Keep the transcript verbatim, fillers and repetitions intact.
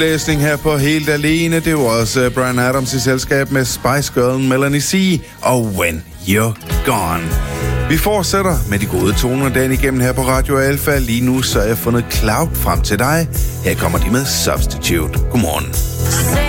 læsning her på Helt Alene. Det var også Bryan Adams i selskab med Spice Girl, Melanie C. og When You're Gone. Vi fortsætter med de gode toner dagen igennem her på Radio Alfa. Lige nu så har jeg fundet Cloud frem til dig. Her kommer de med Substitute. Godmorgen.